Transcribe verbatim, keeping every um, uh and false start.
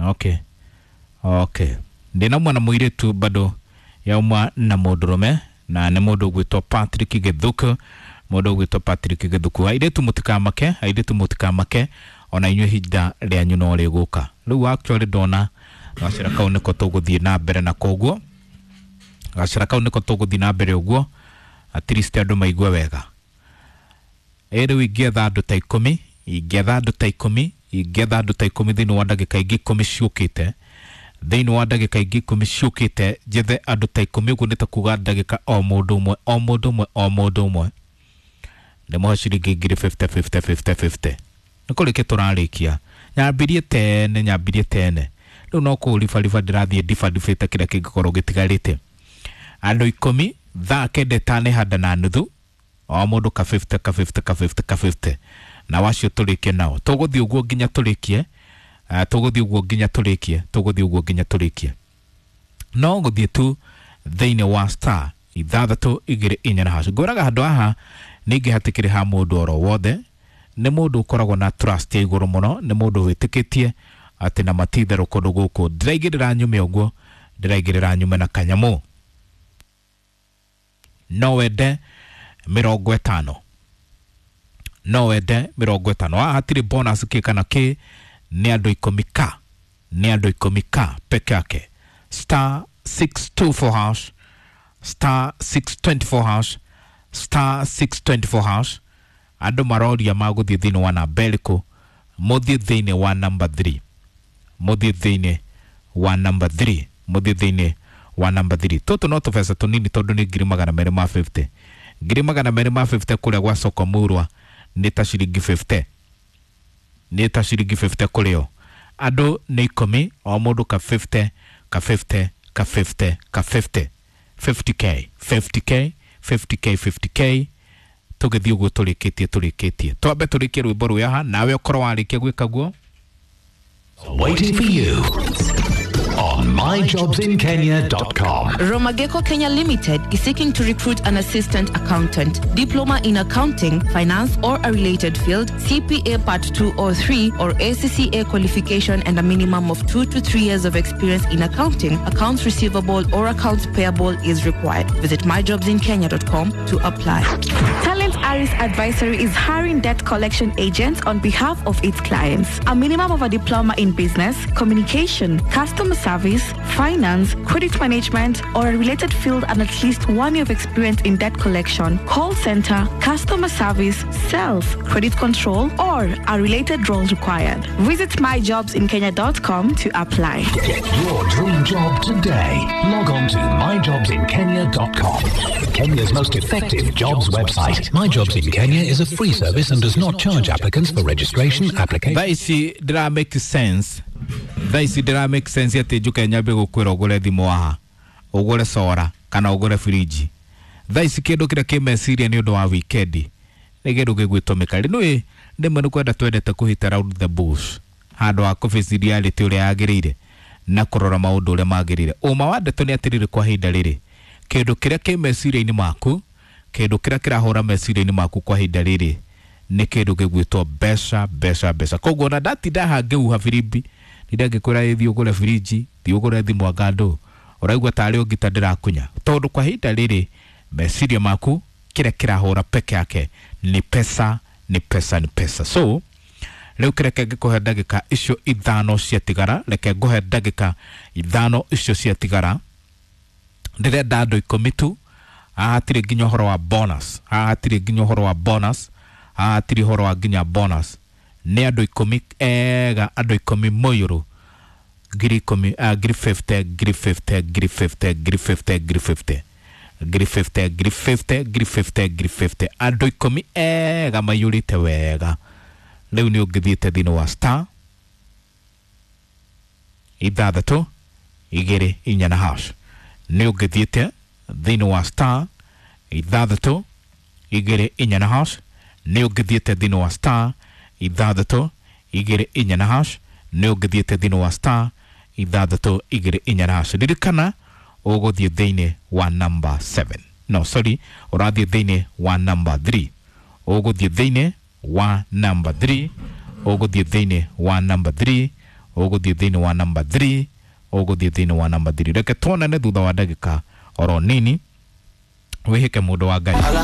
Okay. Okay. Ndina mwana muiretu bado ya umwa na modrome na ne modo gwito Patrick Githuku modo gwito Patrick Githuku airetu mutikamake airetu mutikamake ona inyo hijda ria nyuno ri guka riu actually dona gacira kau niko tuguthie na mbere na koguo gacira kau niko tuguthie na mbere uguo at least andu maigwe wega ere wigetha andu ta ikumi igetha andu ta ikumi igetha andu ta ikumi thini wa ndagika ingi ikumi ciukite thini wa ndagika ingi ikumi ciukite jethe andu ta ikumi uguo nita kuga ndagika o mundu umwe o mundu umwe o mundu umwe ndemo ciringi ngiri fifty fifty fifty fifty niko reke turarikia nyambirie tene nyambirie tene riu no kurifa rifa ndirathie difa difete kira kingikorwo gitigarite andu ikumi thaa kenda tane handa na nuthu o mundu ka fifty ka fifty ka fifty ka fifty na wacio turikie nao tuguthie uguo nginya turikie uh, tuguthie uguo nginya turikie tuguthie uguo nginya turikie no guthie tu thini wa star ithathatu igiri inya na hash ngoraga handu haha ningi hatikire ha mundu oro wothe ne mundu ukoragwo na trust ya iguru muno ne mundu witikitie ati na matitherũ kundu guku ndiraigirira nyume uguo ndiraigirira nyume na kanyamu no wende mirongo itano no wende mirongo itano ah hatiri bonus ki kana ki ni andu ikumi ka ni andu ikumi ka peke yake star six two four hash star six two four hash star six two four hash andu maroria maguthie thini wa namberiku muthie thini wa number three muthie thini wa number three muthie thini wa number three toto no tufesa tunini tondu ni ngiri magana meri ma fifty ngiri magana meri ma fifty kuria gwa soko murwa ni ta ciringi fifty ni ta ciringi fifty kurio andu ni ikumi o mundu ka fifty ka fifty ka fifty ka fifty fifty k fifty k fifty k fifty k tugithie uguo turikitie turikitie twambe turikie rwimbo rwa nawe ukorwo warikia gwika guo waiting for you on my jobs in kenya dot com. Romageko Kenya Limited is seeking to recruit an assistant accountant, diploma in accounting, finance or a related field, C P A part two or three or A C C A qualification and a minimum of two to three years of experience in accounting, accounts receivable or accounts payable is required. Visit my jobs in kenya dot com to apply. Talent Aris Advisory is hiring debt collection agents on behalf of its clients. A minimum of a diploma in business, communication, customer service, finance, credit management, or a related field and at least one year of experience in debt collection, call center, customer service, sales, credit control, or a related role required. Visit my jobs in kenya dot com to apply. Get your dream job today. Log on to my jobs in kenya dot com. Kenya's most effective jobs website. My Jobs in Kenya is a free service and does not charge applicants for registration, application. That did make sense. That did make sense yet you can be gukwira ogore thimu haha. Ogore sora kana ogore fridge. That is kindu kira ki meciria ni undu wa weekend. Nige gigwitomeka. No e ndemwe ni kwenda twendete kuhita round the bush. Handu wa face reality uri agirire na kurora maundu uri magirire. Uma wa ndeto ni atirire kwa hinda riri. Kindu kira ki meciria-ini maku kindu kira kirahura meciria-ini maku kwa hinda riri ni kindu gigwitwo besha besha besha koguo na ndatinda hangeuha firimbi nindangĩkwĩra ĩthiĩ ũgũre firiji thiĩ ũgũre thimũ ngandũ ũraigua tarĩ ũngita ndĩrakunya tondũ kwa hinda rĩrĩ meciria maku kĩrĩa kĩrahũra peke yake ni pesa ni pesa ni pesa so rĩu kĩreke ngĩkũhe ndagĩka icio ithano ciatigara reke ngũhe ndagĩka ithano icio ciatigara ndĩrenda andũ ikũmi tu hatirĩ nginya ũhoro wa bonus hatirĩ nginya ũhoro wa bonus hatirĩ ũhoro wa nginya bonus nĩ andũ ikũmi ega andũ ikũmi mũyũrũ ngiri ikũmi ngiri fifty ngiri fifty ngiri fifty ngiri fifty ngiri fifty ngiri fifty ngiri fifty ngiri fifty ngiri fifty andũ ikũmi ega mayũrĩte wega rĩu nĩ ũngĩthiĩte thĩinĩ wa star ithathatũ igĩrĩ inya na hash nĩ ũngĩthiĩte thĩinĩ wa star ithathatũ igĩrĩ inya na hash nĩ ũngĩthiĩte thĩinĩ wa star ithathatũ igĩrĩ inya na hash nĩ ũngĩthiĩte thĩinĩ wa star ithathatũ igĩrĩ inya na hash ririkana ũgũthiĩ thĩinĩ wa number seven no sorry ũrathiĩ thĩinĩ wa number three ũgũthiĩ thĩinĩ wa number three ũgũthiĩ thĩinĩ wa number three uguthie thini wa number three uguthie thini wa number three reke tuonane thutha wa ndagika oro nini wihike mundu wa Ngai